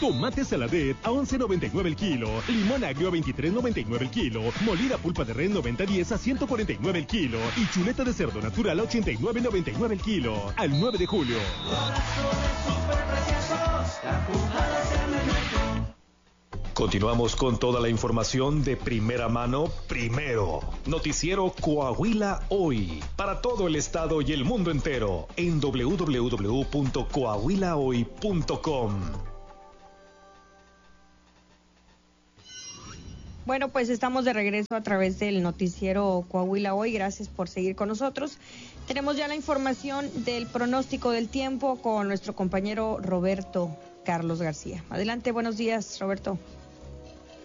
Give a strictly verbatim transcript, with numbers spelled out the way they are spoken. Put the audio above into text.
Tomate saladet a once noventa y nueve el kilo. Limón agrio a veintitrés noventa y nueve el kilo. Molida pulpa de res noventa diez a ciento cuarenta y nueve el kilo. Y chuleta de cerdo natural a ochenta y nueve noventa y nueve el kilo. Al nueve de julio. Continuamos con toda la información de primera mano, primero. Noticiero Coahuila Hoy. Para todo el estado y el mundo entero. En doble u doble u doble u punto coahuila hoy punto com. Bueno, pues estamos de regreso a través del noticiero Coahuila Hoy. Gracias por seguir con nosotros. Tenemos ya la información del pronóstico del tiempo con nuestro compañero Roberto Carlos García. Adelante, buenos días, Roberto.